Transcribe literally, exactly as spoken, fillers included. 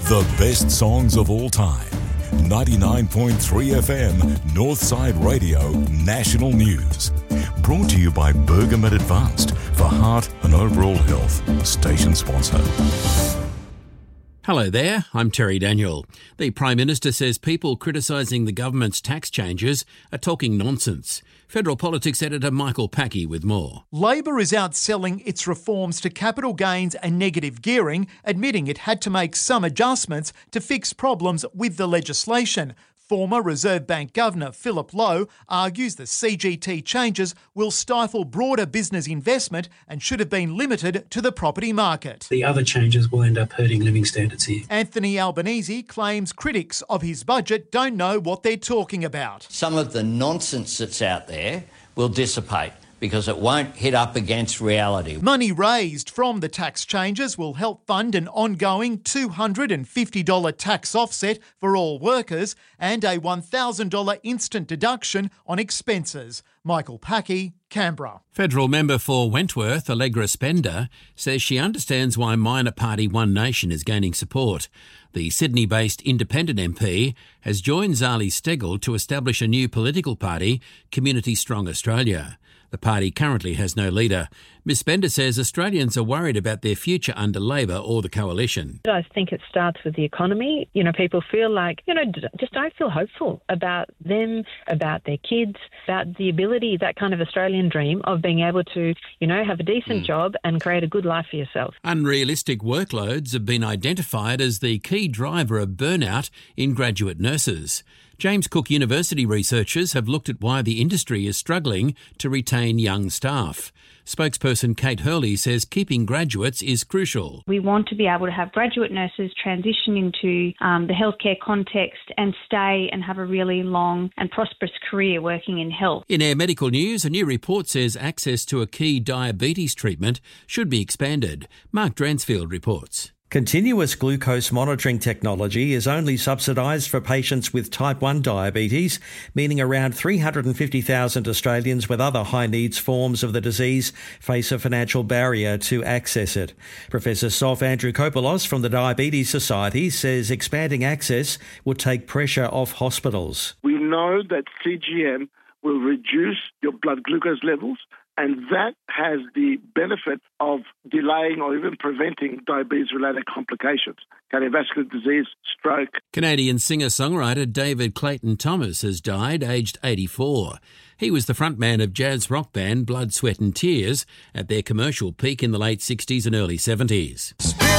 The best songs of all time. ninety-nine point three F M, Northside Radio, National News. Brought to you by Bergamet Advanced for heart and overall health. Station sponsor. Hello there, I'm Terry Daniel. The Prime Minister says people criticising the government's tax changes are talking nonsense. Federal Politics editor Michael Packey with more. Labor is outselling its reforms to capital gains and negative gearing, admitting it had to make some adjustments to fix problems with the legislation. Former Reserve Bank Governor Philip Lowe argues the C G T changes will stifle broader business investment and should have been limited to the property market. The other changes will end up hurting living standards here. Anthony Albanese claims critics of his budget don't know what they're talking about. Some of the nonsense that's out there will dissipate, because it won't hit up against reality. Money raised from the tax changes will help fund an ongoing two hundred fifty dollars tax offset for all workers and a one thousand dollars instant deduction on expenses. Michael Packey, Canberra. Federal member for Wentworth, Allegra Spender, says she understands why minor party One Nation is gaining support. The Sydney-based independent M P has joined Zali Steggall to establish a new political party, Community Strong Australia. The party currently has no leader. Miz Spender says Australians are worried about their future under Labor or the coalition. I think it starts with the economy. You know, people feel like, you know, just don't feel hopeful about them, about their kids, about the ability, that kind of Australian dream of being able to, you know, have a decent mm. job and create a good life for yourself. Unrealistic workloads have been identified as the key driver of burnout in graduate nurses. James Cook University researchers have looked at why the industry is struggling to retain young staff. Spokesperson Kate Hurley says keeping graduates is crucial. We want to be able to have graduate nurses transition into um, the healthcare context and stay and have a really long and prosperous career working in health. In Air Medical News, a new report says access to a key diabetes treatment should be expanded. Mark Dransfield reports. Continuous glucose monitoring technology is only subsidised for patients with type one diabetes, meaning around three hundred fifty thousand Australians with other high-needs forms of the disease face a financial barrier to access it. Professor Sof Androukopoulos from the Diabetes Society says expanding access would take pressure off hospitals. We know that C G M will reduce your blood glucose levels, and that has the benefit of delaying or even preventing diabetes-related complications, cardiovascular disease, stroke. Canadian singer-songwriter David Clayton Thomas has died, aged eighty-four. He was the frontman of jazz rock band Blood, Sweat and Tears at their commercial peak in the late sixties and early seventies.